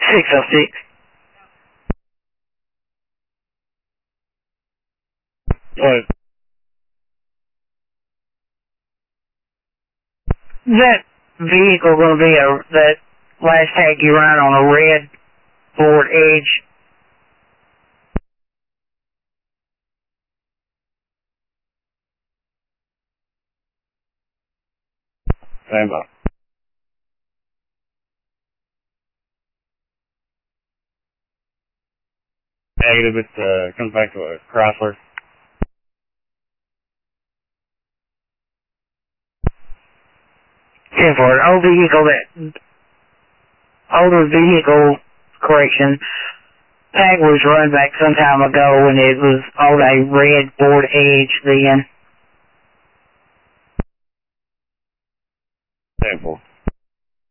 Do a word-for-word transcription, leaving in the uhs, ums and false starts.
six oh six. What? That vehicle going to be a, that last tag you run on a red Ford Edge? Stand by. Negative, it uh, comes back to a Chrysler. ten four, old vehicle that, older vehicle, correction, tag was run back some time ago and it was on a red Ford Edge then. ten four.